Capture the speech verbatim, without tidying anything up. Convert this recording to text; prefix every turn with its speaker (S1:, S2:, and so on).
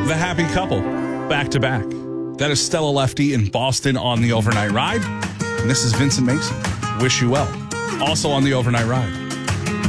S1: The Happy Couple, back to back. That is Stella Lefty in Boston on the overnight ride. And this is Vincent Mason. Wish you well. Also on the overnight ride.